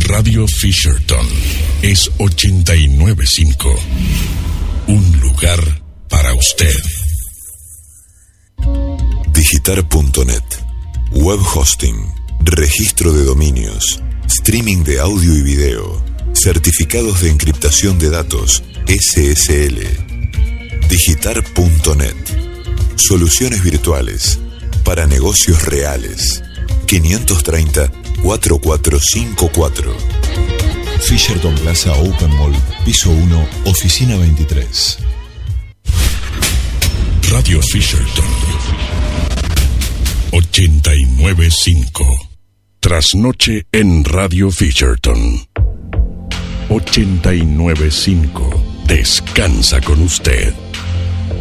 Radio Fisherton es 89.5. Un lugar para usted. Digitar.net. Web hosting, registro de dominios, streaming de audio y video, certificados de encriptación de datos, SSL. Digitar.net. Soluciones virtuales para negocios reales. 530-4454. Fisherton Plaza Open Mall, piso 1, oficina 23. Radio Fisherton 89.5. Trasnoche en Radio Fisherton 89.5. Descansa con usted.